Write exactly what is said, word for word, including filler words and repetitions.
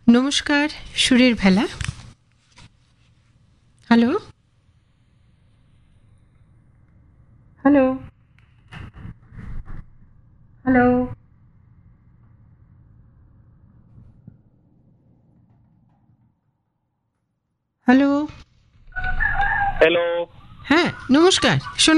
নমস্কার, সুরের ভেলা। Hello hello hello hello hello. হ্যাঁ, নমস্কার। শোনা